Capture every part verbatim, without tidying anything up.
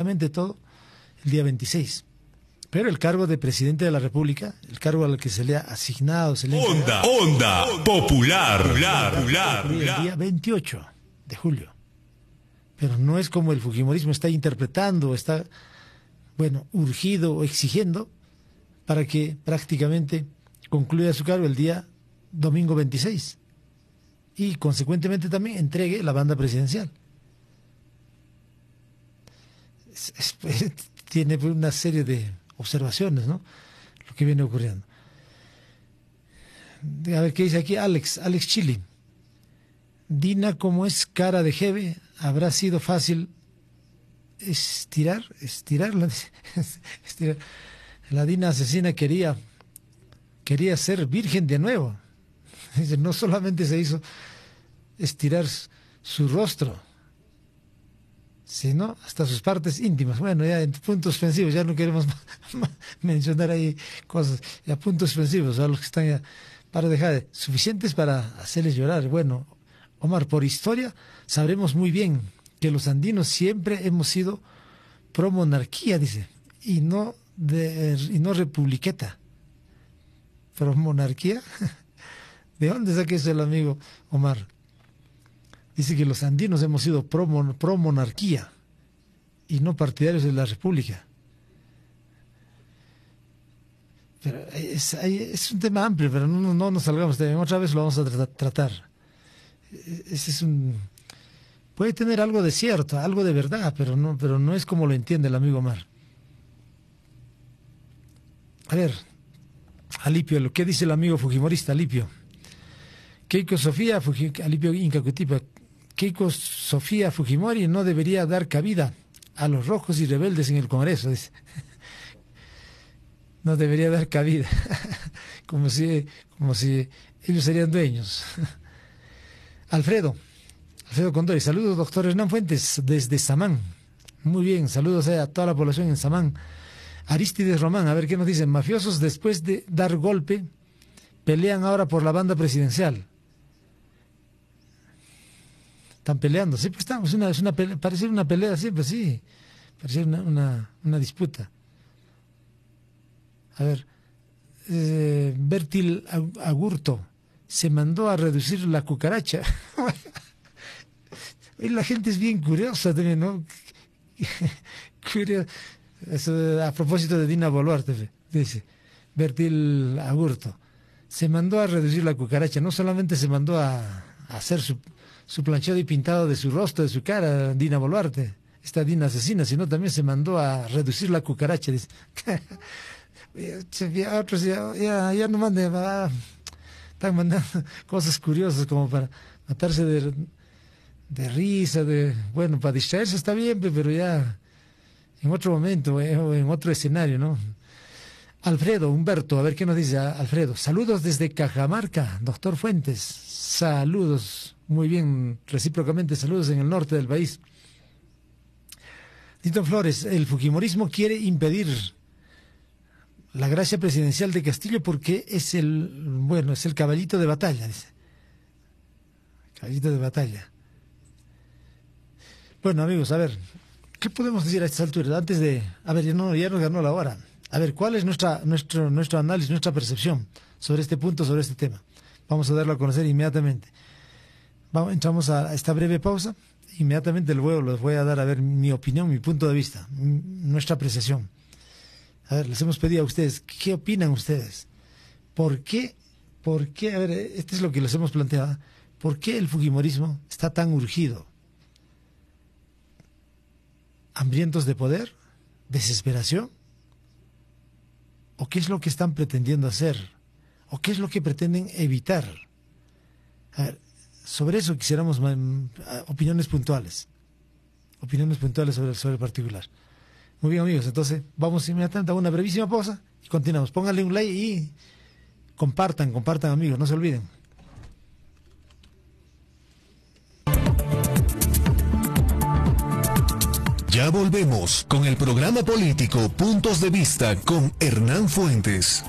prácticamente todo el día veintiséis. Pero el cargo de presidente de la República, el cargo al que se le ha asignado, se le ha Onda, onda, popular, popular, popular, el día veintiocho de julio. Pero no es como el fujimorismo está interpretando, está, bueno, urgido o exigiendo para que prácticamente concluya su cargo el día domingo veintiséis y consecuentemente también entregue la banda presidencial. Es, es, tiene una serie de observaciones, ¿no? Lo que viene ocurriendo. A ver qué dice aquí Alex, Alex Chili. Dina, como es cara de jeve, habrá sido fácil estirar, estirarla. Estirar. La Dina asesina quería, quería ser virgen de nuevo. Dice, no solamente se hizo estirar su rostro, sino hasta sus partes íntimas. Bueno, ya en puntos suspensivos, ya no queremos mencionar ahí cosas, ya puntos suspensivos, a los que están ya, para dejar, suficientes para hacerles llorar. Bueno, Omar, por historia sabremos muy bien que los andinos siempre hemos sido pro monarquía, dice, y no, de, y no republiqueta. ¿Pro monarquía? ¿De dónde saca eso el amigo Omar? Dice que los andinos hemos sido pro, mon, pro monarquía y no partidarios de la república. Pero es, es un tema amplio, pero no, no nos salgamos de otra vez, lo vamos a tra tratar. Ese es un, puede tener algo de cierto, algo de verdad, pero no, pero no es como lo entiende el amigo Omar. A ver, Alipio, lo que dice el amigo fujimorista Alipio. Keiko Sofía, Fuji, Alipio Inca Cutipa, Keiko Sofía Fujimori no debería dar cabida a los rojos y rebeldes en el Congreso, dice. No debería dar cabida, como si, como si ellos serían dueños. Alfredo, Alfredo Condori, saludos doctor Hernán Fuentes desde Samán. Muy bien, saludos a toda la población en Samán. Aristides Román, a ver qué nos dicen. Mafiosos después de dar golpe pelean ahora por la banda presidencial. Están peleando, sí, pues estamos, una, es una pelea, parece una pelea siempre, sí, parece una, una, una disputa. A ver, eh, Bertil Agurto se mandó a reducir la cucaracha. Y la gente es bien curiosa también, ¿no? Curiosa. Eso, a propósito de Dina Boluarte, dice Bertil Agurto, se mandó a reducir la cucaracha, no solamente se mandó a, a hacer su, su planchado y pintado de su rostro, de su cara, Dina Boluarte, esta Dina asesina, sino también se mandó a reducir la cucaracha. Dice. Otros ya, ya, ya no manden, ah, están mandando cosas curiosas como para matarse de, de risa, de bueno, para distraerse está bien, pero ya en otro momento, eh, o en otro escenario, ¿no? Alfredo, Humberto, a ver qué nos dice Alfredo. Saludos desde Cajamarca, doctor Fuentes. Saludos, muy bien, recíprocamente, saludos en el norte del país. Tito Flores, el fujimorismo quiere impedir la gracia presidencial de Castillo porque es el, bueno, es el caballito de batalla, dice. Caballito de batalla. Bueno, amigos, a ver, ¿qué podemos decir a estas alturas? Antes de, a ver, ya, no, ya nos ganó la hora. A ver, ¿cuál es nuestra, nuestro, nuestro análisis, nuestra percepción sobre este punto, sobre este tema? Vamos a darlo a conocer inmediatamente. Vamos, entramos a esta breve pausa. Inmediatamente luego les voy a dar a ver mi opinión, mi punto de vista, nuestra apreciación. A ver, les hemos pedido a ustedes, ¿qué opinan ustedes? ¿Por qué? ¿Por qué? A ver, este es lo que les hemos planteado. ¿Por qué el fujimorismo está tan urgido? ¿Hambrientos de poder? ¿Desesperación? ¿O qué es lo que están pretendiendo hacer? ¿O qué es lo que pretenden evitar? A ver, sobre eso quisiéramos opiniones puntuales. Opiniones puntuales sobre, sobre el particular. Muy bien, amigos, entonces vamos inmediatamente a una brevísima pausa y continuamos. Pónganle un like y compartan, compartan, amigos, no se olviden. Ya volvemos con el programa político Puntos de Vista con Hernán Fuentes.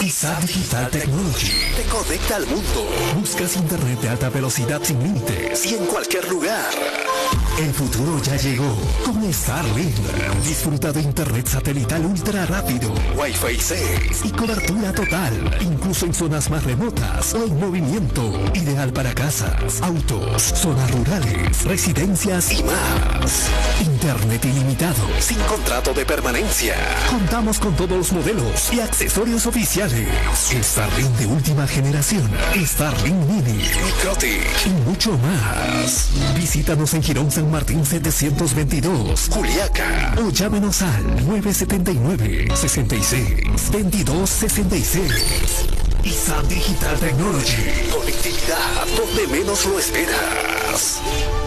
I S A Digital Technology te conecta al mundo. Buscas internet de alta velocidad sin límites y en cualquier lugar. El futuro ya llegó con Starlink. Disfruta de internet satelital ultra rápido, Wi-Fi seis y cobertura total, incluso en zonas más remotas o en movimiento. Ideal para casas, autos, zonas rurales, residencias y más. Internet ilimitado, sin contrato de permanencia. Contamos con todos los modelos y accesorios oficiales. Starlink de última generación, Starlink Mini, Microtic y mucho más. Visítanos en Girón San Martín setecientos veintidós, Juliaca, o llámenos al nueve siete nueve, seis seis, veintidós sesenta y seis. I S A Digital Technology, conectividad donde menos lo esperas.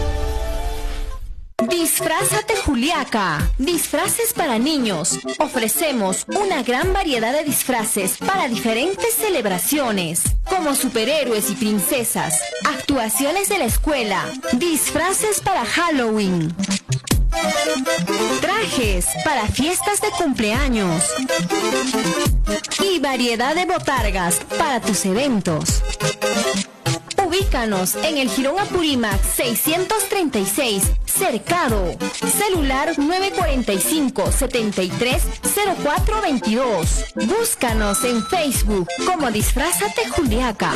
Disfrázate Juliaca. Disfraces para niños. Ofrecemos una gran variedad de disfraces para diferentes celebraciones, como superhéroes y princesas, actuaciones de la escuela, disfraces para Halloween, trajes para fiestas de cumpleaños y variedad de botargas para tus eventos. Ubícanos en el Jirón Apurímac seiscientos treinta y seis, Cercado. Celular nueve cuatro cinco, siete tres, cero cuatro dos dos. Búscanos en Facebook como Disfrázate Juliaca.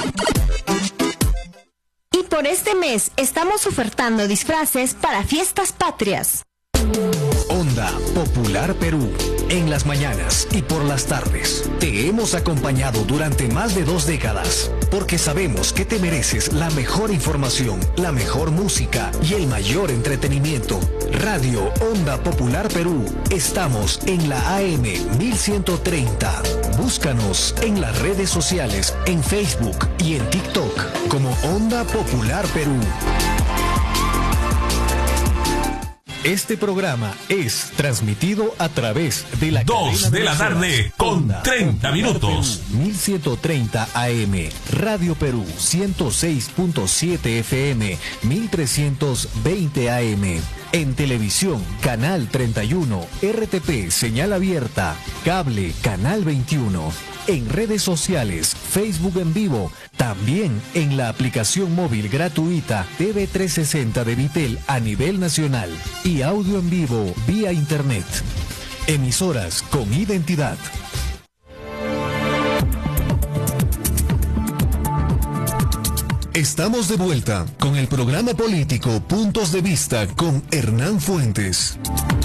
Y por este mes estamos ofertando disfraces para fiestas patrias. Onda Popular Perú, en las mañanas y por las tardes. Te hemos acompañado durante más de dos décadas, porque sabemos que te mereces la mejor información, la mejor música y el mayor entretenimiento. Radio Onda Popular Perú, estamos en la A M mil ciento treinta. Búscanos en las redes sociales, en Facebook y en TikTok como Onda Popular Perú. Este programa es transmitido a través de la dos de la tarde con treinta minutos. mil ciento treinta A M, Radio Perú ciento seis punto siete F M, mil trescientos veinte A M. En televisión, Canal treinta y uno, R T P, señal abierta, cable, Canal veintiuno. En redes sociales, Facebook en vivo, también en la aplicación móvil gratuita T V trescientos sesenta de Vitel a nivel nacional y audio en vivo vía internet. Emisoras con identidad. Estamos de vuelta con el programa político Puntos de Vista con Hernán Fuentes.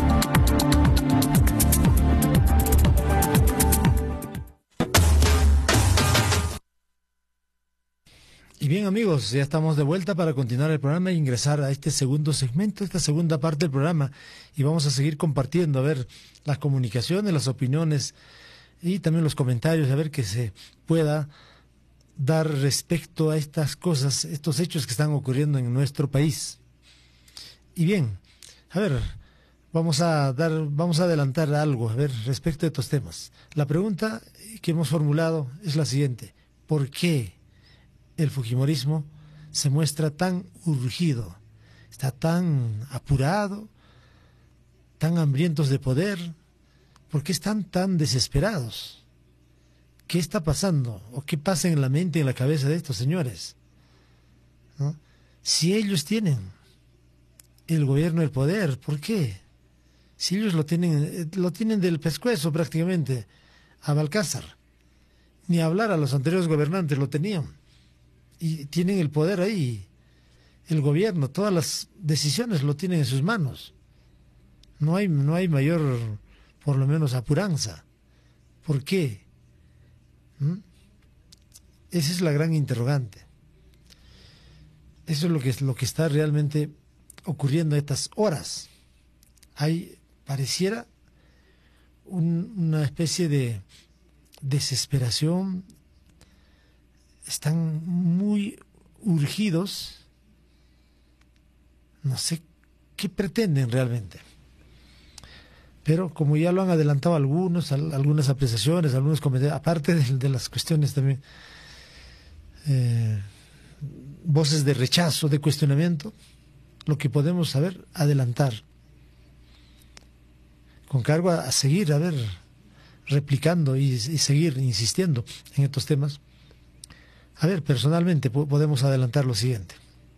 Y bien amigos, ya estamos de vuelta para continuar el programa e ingresar a este segundo segmento, esta segunda parte del programa, y vamos a seguir compartiendo, a ver, las comunicaciones, las opiniones y también los comentarios, a ver que se pueda dar respecto a estas cosas, estos hechos que están ocurriendo en nuestro país. Y bien, a ver, vamos a dar, vamos a adelantar algo, a ver, respecto a estos temas. La pregunta que hemos formulado es la siguiente: ¿por qué el fujimorismo se muestra tan urgido, está tan apurado, tan hambrientos de poder? ¿Por qué están tan desesperados? ¿Qué está pasando? ¿O qué pasa en la mente y en la cabeza de estos señores? ¿No? Si ellos tienen el gobierno, el poder, ¿por qué? Si ellos lo tienen, lo tienen del pescuezo prácticamente a Balcázar. Ni hablar, a los anteriores gobernantes lo tenían. Y tienen el poder ahí, el gobierno, todas las decisiones lo tienen en sus manos. No hay, no hay mayor, por lo menos, apuranza. ¿Por qué? ¿Mm? Esa es la gran interrogante. Eso es lo que, es lo que está realmente ocurriendo a estas horas. Hay, pareciera, un, una especie de desesperación. Están muy urgidos, no sé qué pretenden realmente. Pero como ya lo han adelantado algunos, algunas apreciaciones, algunos comentarios, aparte de, de las cuestiones también, eh, voces de rechazo, de cuestionamiento, lo que podemos saber, adelantar, con cargo a, a seguir, a ver, replicando y, y seguir insistiendo en estos temas. A ver, personalmente po- podemos adelantar lo siguiente.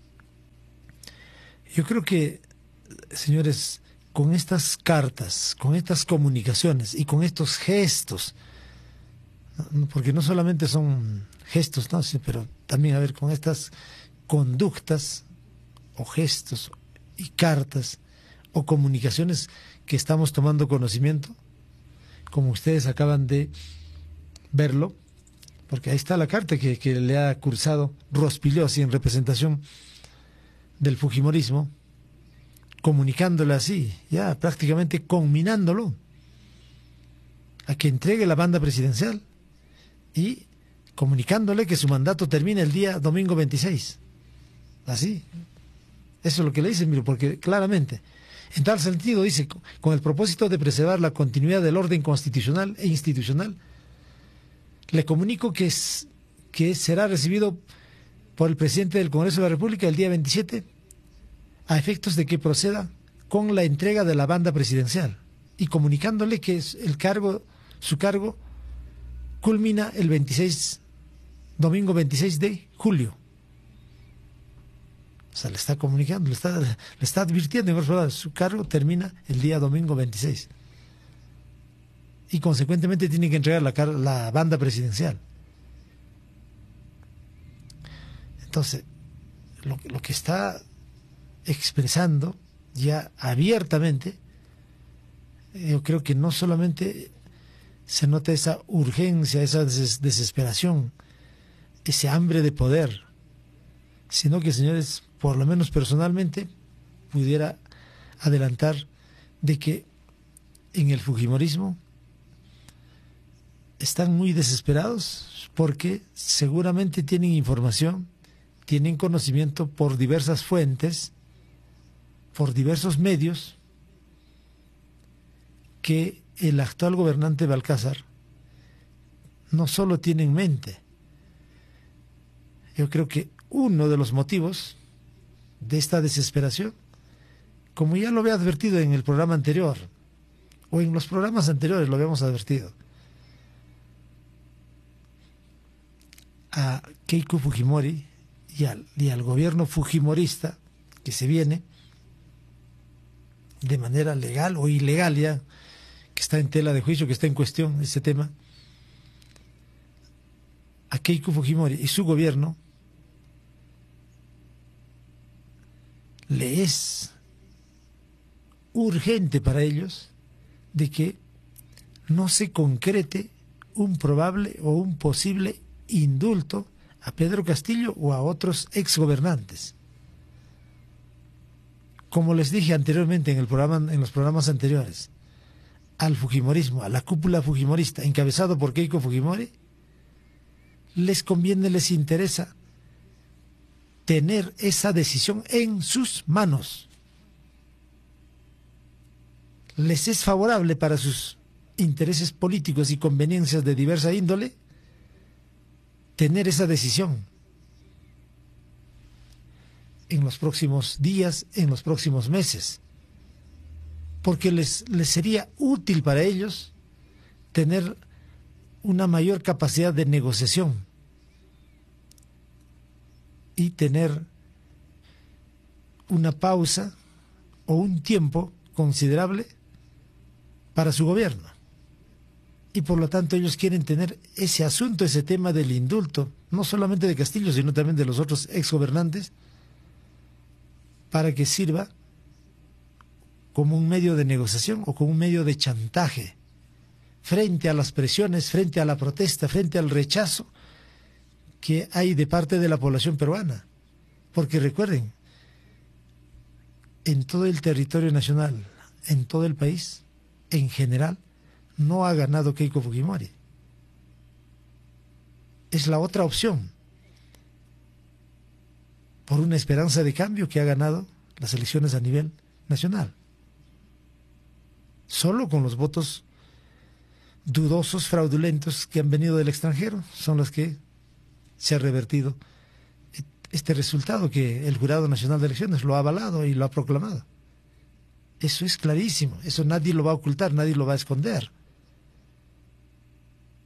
Yo creo que, señores, con estas cartas, con estas comunicaciones y con estos gestos, porque no solamente son gestos, no, sí, pero también, a ver, con estas conductas o gestos y cartas o comunicaciones que estamos tomando conocimiento, como ustedes acaban de verlo, porque ahí está la carta que, que le ha cursado Rospigliosi en representación del fujimorismo, comunicándole así, ya prácticamente conminándolo a que entregue la banda presidencial y comunicándole que su mandato termina el día domingo veintiséis. Así. Eso es lo que le dicen, mire, porque claramente, en tal sentido, dice, con el propósito de preservar la continuidad del orden constitucional e institucional, le comunico que, es, que será recibido por el presidente del Congreso de la República el día veintisiete, a efectos de que proceda con la entrega de la banda presidencial y comunicándole que el cargo, su cargo culmina el veintiséis, domingo veintiséis de julio. O sea, le está comunicando, le está, le está advirtiendo, en otras palabras, su cargo termina el día domingo veintiséis. Y consecuentemente tiene que entregar la, la banda presidencial. Entonces, lo, lo que está expresando ya abiertamente, yo creo que no solamente se nota esa urgencia, esa des desesperación, ese hambre de poder, sino que, señores, por lo menos personalmente, pudiera adelantar de que en el fujimorismo están muy desesperados porque seguramente tienen información, tienen conocimiento por diversas fuentes, por diversos medios, que el actual gobernante Balcázar no solo tiene en mente. Yo creo que uno de los motivos de esta desesperación, como ya lo había advertido en el programa anterior, o en los programas anteriores lo habíamos advertido, a Keiko Fujimori y al, y al gobierno fujimorista que se viene de manera legal o ilegal, ya que está en tela de juicio, que está en cuestión ese tema, a Keiko Fujimori y su gobierno le es urgente para ellos de que no se concrete un probable o un posible indulto a Pedro Castillo o a otros exgobernantes. Como les dije anteriormente en el programa, en los programas anteriores, al fujimorismo, a la cúpula fujimorista encabezado por Keiko Fujimori, les conviene, les interesa tener esa decisión en sus manos. Les es favorable para sus intereses políticos y conveniencias de diversa índole tener esa decisión en los próximos días, en los próximos meses, porque les, les sería útil para ellos tener una mayor capacidad de negociación y tener una pausa o un tiempo considerable para su gobierno. Y por lo tanto ellos quieren tener ese asunto, ese tema del indulto, no solamente de Castillo, sino también de los otros exgobernantes, para que sirva como un medio de negociación o como un medio de chantaje frente a las presiones, frente a la protesta, frente al rechazo que hay de parte de la población peruana. Porque recuerden, en todo el territorio nacional, en todo el país, en general, no ha ganado Keiko Fujimori. Es la otra opción, por una esperanza de cambio, que ha ganado las elecciones a nivel nacional. Solo con los votos dudosos, fraudulentos que han venido del extranjero son los que se ha revertido este resultado que el Jurado Nacional de Elecciones lo ha avalado y lo ha proclamado. Eso es clarísimo, eso nadie lo va a ocultar, nadie lo va a esconder.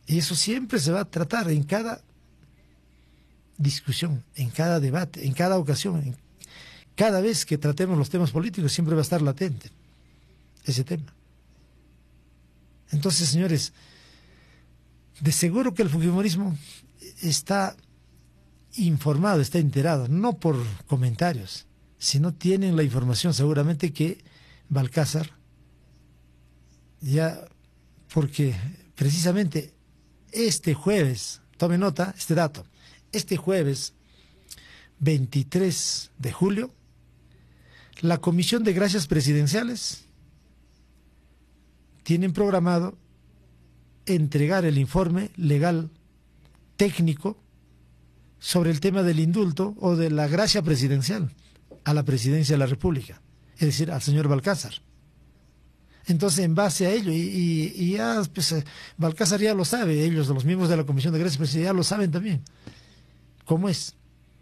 Y eso siempre se va a tratar en cada discusión, en cada debate, en cada ocasión, en cada vez que tratemos los temas políticos, siempre va a estar latente ese tema. Entonces, señores, de seguro que el fujimorismo está informado, está enterado, no por comentarios, sino tienen la información seguramente que Balcázar, ya, porque precisamente este jueves, tome nota, este dato, este jueves veintitrés de julio, la Comisión de Gracias Presidenciales tienen programado entregar el informe legal técnico sobre el tema del indulto o de la gracia presidencial a la presidencia de la República, es decir, al señor Balcázar. Entonces, en base a ello, y, y, y ya, pues, Balcázar ya lo sabe, ellos, los miembros de la Comisión de Gracias Presidenciales, ya lo saben también, cómo es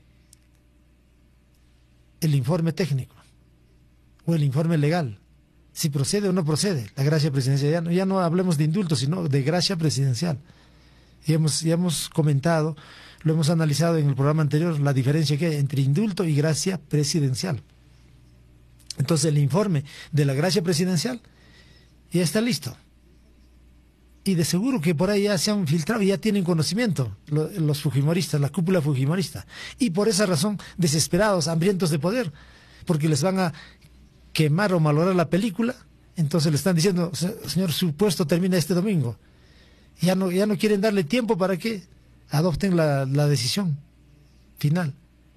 el informe técnico o el informe legal, si procede o no procede la gracia presidencial. Ya no, ya no hablemos de indulto, sino de gracia presidencial. Y hemos, ya hemos comentado, lo hemos analizado en el programa anterior, la diferencia que hay entre indulto y gracia presidencial. Entonces, el informe de la gracia presidencial ya está listo. Y de seguro que por ahí ya se han filtrado y ya tienen conocimiento los, los fujimoristas, la cúpula fujimorista. Y por esa razón, desesperados, hambrientos de poder, porque les van a quemar o malograr la película, entonces le están diciendo, señor, su puesto termina este domingo. Ya no, ya no quieren darle tiempo para que adopten la, la decisión final.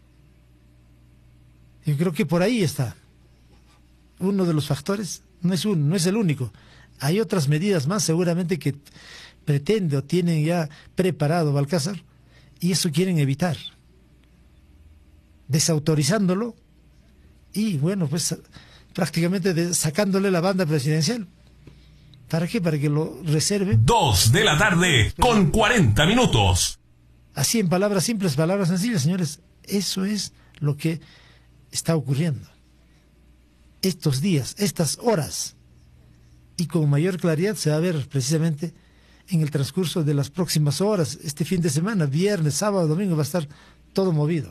Yo creo que por ahí está uno de los factores. No es uno, no es el único. Hay otras medidas más seguramente que pretende o tienen ya preparado Balcázar, y eso quieren evitar, desautorizándolo y bueno, pues prácticamente de, sacándole la banda presidencial. ¿Para qué? Para que lo reserve. Dos de la tarde con cuarenta minutos. Así, en palabras simples, palabras sencillas, señores, eso es lo que está ocurriendo estos días, estas horas, y con mayor claridad se va a ver precisamente en el transcurso de las próximas horas, este fin de semana, viernes, sábado, domingo, va a estar todo movido,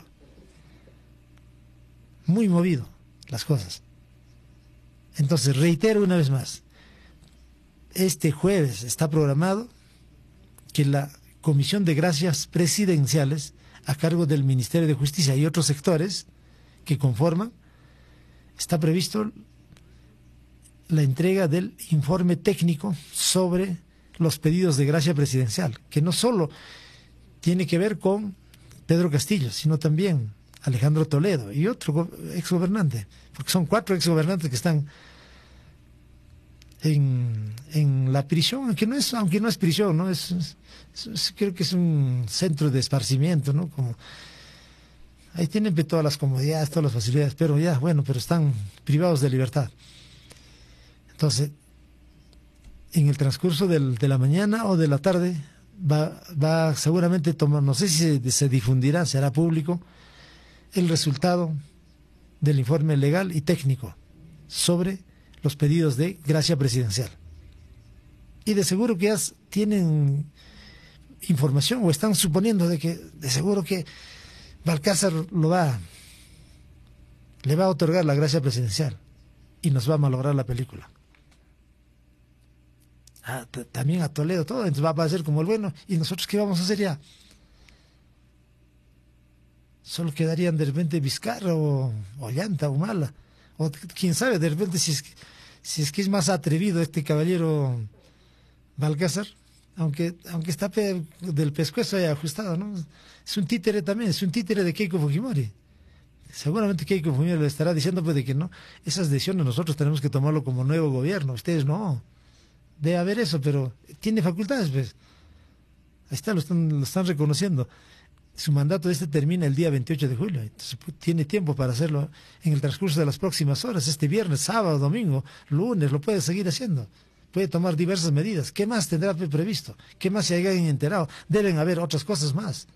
muy movido las cosas. Entonces, reitero una vez más, este jueves está programado que la Comisión de Gracias Presidenciales, a cargo del Ministerio de Justicia y otros sectores que conforman, está previsto la entrega del informe técnico sobre los pedidos de gracia presidencial, que no solo tiene que ver con Pedro Castillo, sino también Alejandro Toledo y otro exgobernante, porque son cuatro exgobernantes que están en, en la prisión, aunque no es, aunque no es prisión, ¿no? Es, es, es, creo que es un centro de esparcimiento, ¿no? Como ahí tienen todas las comodidades, todas las facilidades, pero ya, bueno, pero están privados de libertad. Entonces, en el transcurso del, de la mañana o de la tarde, va, va seguramente tomar, no sé si se, se difundirá, será público, el resultado del informe legal y técnico sobre los pedidos de gracia presidencial. Y de seguro que ya tienen información o están suponiendo de que de seguro que Balcázar lo va, le va a otorgar la gracia presidencial y nos va a malograr la película. Ah, también a Toledo todo, entonces va a aparecer como el bueno, y nosotros ¿qué vamos a hacer ya? Solo quedarían de repente Vizcarra o, o Llanta o Mala, o quién sabe, de repente si es, si es que es más atrevido este caballero Balcázar, aunque aunque está pe, del pescuezo ahí ajustado, ¿no? Es un títere también, es un títere de Keiko Fujimori. Seguramente Keiko Fujimori le estará diciendo pues de que no, esas decisiones nosotros tenemos que tomarlo como nuevo gobierno, ustedes no. Debe haber eso, pero tiene facultades, pues. Ahí está, lo están, lo están reconociendo. Su mandato este termina el día veintiocho de julio, entonces tiene tiempo para hacerlo en el transcurso de las próximas horas, este viernes, sábado, domingo, lunes, lo puede seguir haciendo. Puede tomar diversas medidas. ¿Qué más tendrá previsto? ¿Qué más se hayan enterado? Deben haber otras cosas más.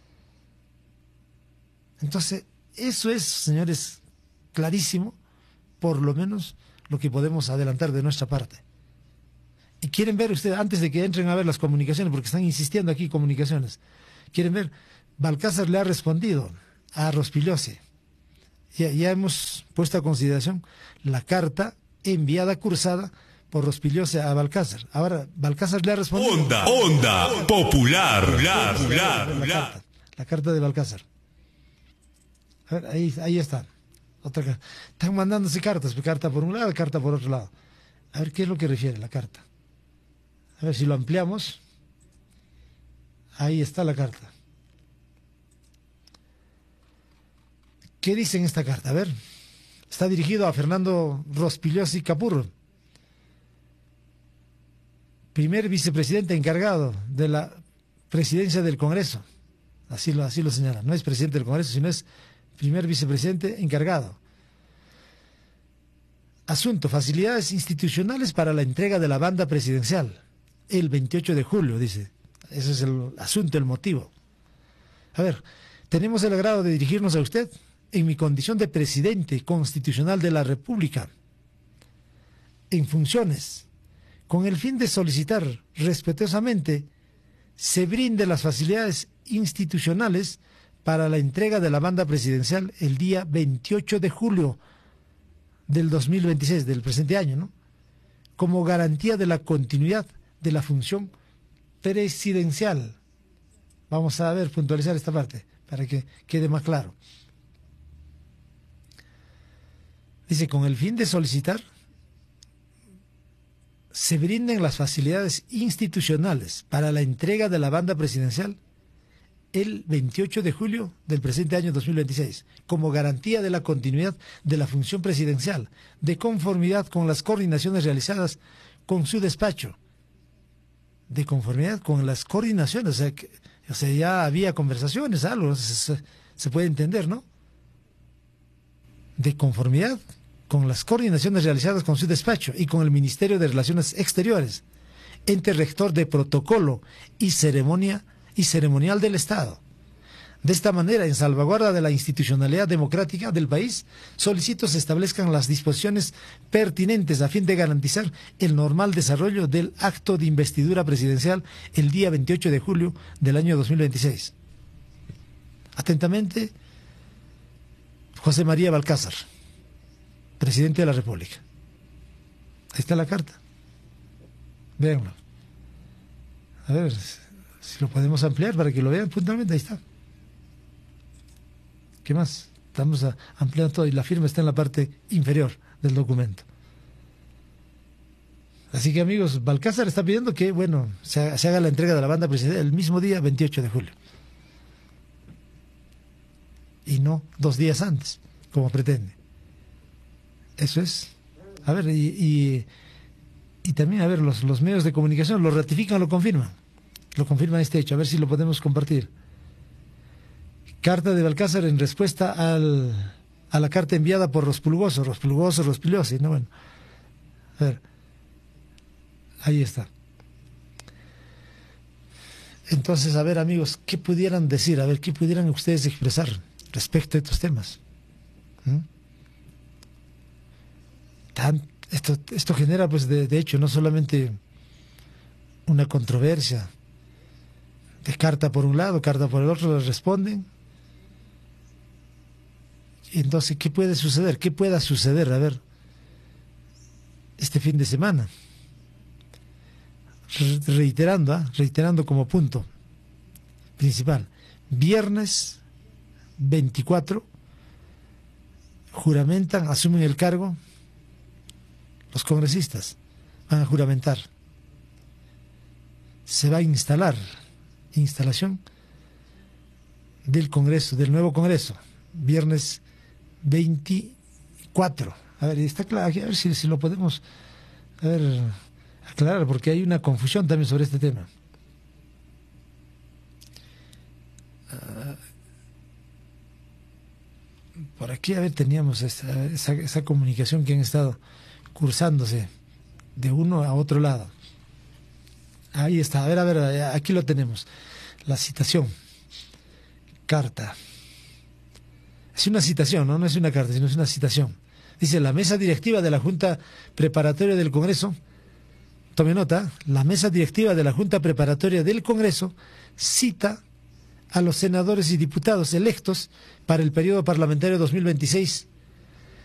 Entonces, eso es, señores, clarísimo, por lo menos lo que podemos adelantar de nuestra parte. Y quieren ver ustedes, antes de que entren a ver las comunicaciones, porque están insistiendo aquí comunicaciones, quieren ver, Balcázar le ha respondido a Rospigliosi. Ya, ya hemos puesto a consideración la carta enviada, cursada por Rospigliosi a Balcázar. Ahora, Balcázar le ha respondido. Onda, onda, onda popular, popular, popular, popular. La carta, la carta de Balcázar. A ver, ahí, ahí está. Otra carta. Están mandándose cartas, carta por un lado, carta por otro lado. A ver qué es lo que refiere la carta. A ver si lo ampliamos. Ahí está la carta. ¿Qué dice en esta carta? A ver, está dirigido a Fernando Rospigliosi Capurro, primer vicepresidente encargado de la presidencia del Congreso. Así lo, así lo señala. No es presidente del Congreso, sino es primer vicepresidente encargado. Asunto: facilidades institucionales para la entrega de la banda presidencial. El veintiocho de julio, dice. Ese es el asunto, el motivo. A ver, tenemos el agrado de dirigirnos a usted en mi condición de presidente constitucional de la República, en funciones, con el fin de solicitar respetuosamente se brinden las facilidades institucionales para la entrega de la banda presidencial el día veintiocho de julio del dos mil veintiséis, del presente año, ¿no? Como garantía de la continuidad de la función presidencial. Vamos a ver, puntualizar esta parte para que quede más claro. Dice, con el fin de solicitar se brinden las facilidades institucionales para la entrega de la banda presidencial el veintiocho de julio del presente año dos mil veintiséis, como garantía de la continuidad de la función presidencial, de conformidad con las coordinaciones realizadas con su despacho, de conformidad con las coordinaciones, o sea, que, o sea ya había conversaciones, algo, se, se puede entender, ¿no? De conformidad con las coordinaciones realizadas con su despacho y con el Ministerio de Relaciones Exteriores, ente rector de protocolo y ceremonia y ceremonial del Estado. De esta manera, en salvaguarda de la institucionalidad democrática del país, solicito se establezcan las disposiciones pertinentes a fin de garantizar el normal desarrollo del acto de investidura presidencial el día veintiocho de julio del año dos mil veintiséis. Atentamente, José María Balcázar, presidente de la República. Ahí está la carta. Véanlo. A ver si lo podemos ampliar para que lo vean puntualmente. Ahí está. ¿Qué más? Estamos a, ampliando todo y la firma está en la parte inferior del documento. Así que, amigos, Balcázar está pidiendo que, bueno, se, se haga la entrega de la banda presidencial el mismo día, veintiocho de julio. Y no dos días antes, como pretende. Eso es. A ver, y, y, y también, a ver, los, los medios de comunicación lo ratifican o lo confirman. Lo confirman este hecho. A ver si lo podemos compartir. Carta de Balcázar en respuesta al, a la carta enviada por Rospulgoso, Rospulgoso, Rospigliosi, ¿no? Bueno, a ver, ahí está. Entonces, a ver, amigos, ¿qué pudieran decir? A ver, ¿qué pudieran ustedes expresar respecto a estos temas? ¿Mm? Tan, esto, esto genera, pues, de, de hecho, no solamente una controversia de carta por un lado, carta por el otro, les responden. Entonces, ¿qué puede suceder? ¿Qué pueda suceder? A ver, este fin de semana. Re reiterando, ¿eh? reiterando como punto principal. Viernes veinticuatro, juramentan, asumen el cargo los congresistas, van a juramentar. Se va a instalar, instalación del Congreso, del nuevo Congreso, viernes veinticuatro. A ver, está claro, a ver si, si lo podemos a ver, aclarar, porque hay una confusión también sobre este tema. Uh, por aquí, a ver, teníamos esa, esa, esa comunicación que han estado cursándose de uno a otro lado. Ahí está, a ver, a ver, aquí lo tenemos. La citación. Carta. Es una citación, ¿no? No es una carta, sino es una citación. Dice, la mesa directiva de la Junta Preparatoria del Congreso tome nota, la mesa directiva de la Junta Preparatoria del Congreso cita a los senadores y diputados electos para el periodo parlamentario dos mil veintiséis